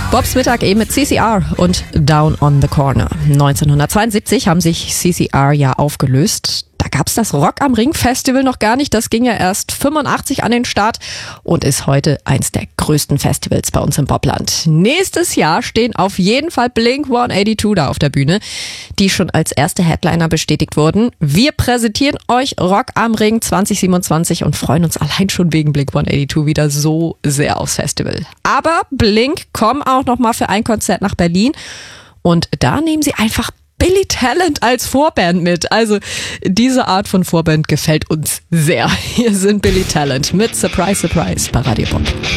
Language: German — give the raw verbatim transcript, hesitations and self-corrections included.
Bobs Mittag eben mit C C R und Down on the Corner. neunzehnhundertzweiundsiebzig haben sich C C R ja aufgelöst. Da gab's das Rock am Ring Festival noch gar nicht. Das ging ja erst fünfundachtzig an den Start und ist heute eins der größten Festivals bei uns im Popland. Nächstes Jahr stehen auf jeden Fall Blink hundertzweiundachtzig da auf der Bühne, die schon als erste Headliner bestätigt wurden. Wir präsentieren euch Rock am Ring zwanzig siebenundzwanzig und freuen uns allein schon wegen Blink hundertzweiundachtzig wieder so sehr aufs Festival. Aber Blink kommen auch noch mal für ein Konzert nach Berlin und da nehmen sie einfach Billy Talent als Vorband mit. Also diese Art von Vorband gefällt uns sehr. Hier sind Billy Talent mit Surprise, Surprise bei Radio Pop.